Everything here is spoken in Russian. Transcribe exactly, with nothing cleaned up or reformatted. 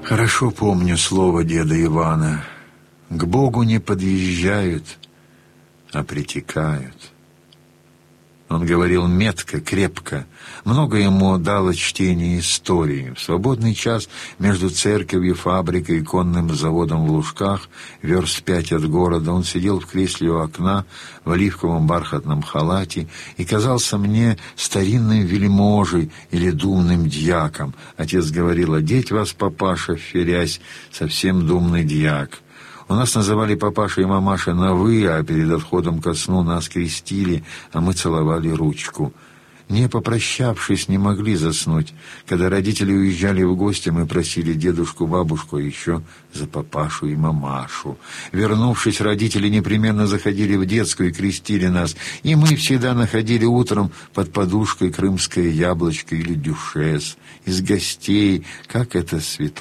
Хорошо помню слово деда Ивана. К Богу не подъезжают, а притекают. Он говорил метко, крепко. Много ему дало чтение истории. В свободный час между церковью, фабрикой и конным заводом в Лужках, верст пять от города, он сидел в кресле у окна в оливковом бархатном халате и казался мне старинным вельможей или думным дьяком. Отец говорил: «Одеть вас, папаша, вферясь, совсем думный дьяк». У нас называли папаша и мамаша на «вы», а перед отходом ко сну нас крестили, а мы целовали ручку. Не попрощавшись, не могли заснуть. Когда родители уезжали в гости, мы просили дедушку, бабушку, а еще за папашу и мамашу. Вернувшись, родители непременно заходили в детскую и крестили нас, и мы всегда находили утром под подушкой крымское яблочко или дюшес. Из гостей, как это свято.